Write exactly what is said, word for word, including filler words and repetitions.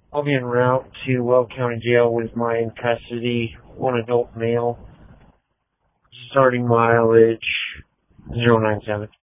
I'll be en route to Weld County Jail with my in custody, one adult male. Starting mileage, zero nine seven.